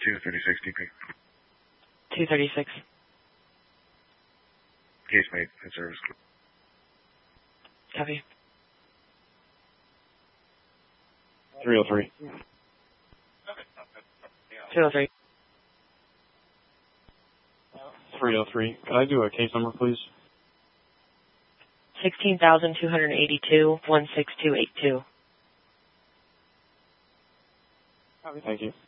236 DP. 236. Case made in service. Copy. 303. 203. 303. Can I do a case number, please? 16,282, 16282. Thank you.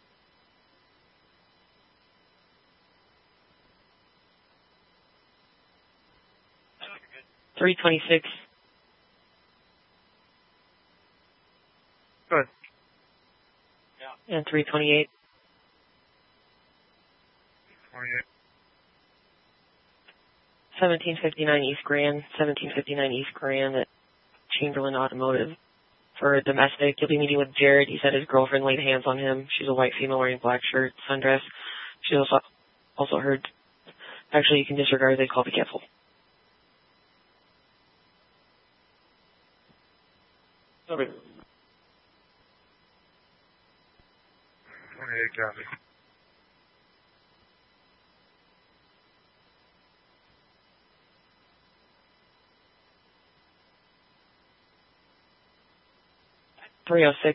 $326. Go ahead. And 328. 28. 1759 East Grand, 1759 East Grand at Chamberlain Automotive. For a domestic, you'll be meeting with Jared. He said his girlfriend laid hands on him. She's a white female wearing black shirt, sundress. She also heard, actually you can disregard the call, be careful. Okay. 28 copy. $306.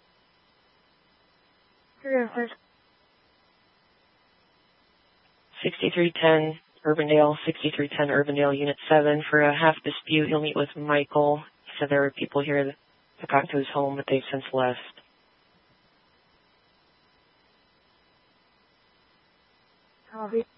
6310 Urbandale, 6310 Urbandale, Unit 7. For a half dispute, you'll meet with Michael. He said there were people here that got to his home, but they've since left. Copy.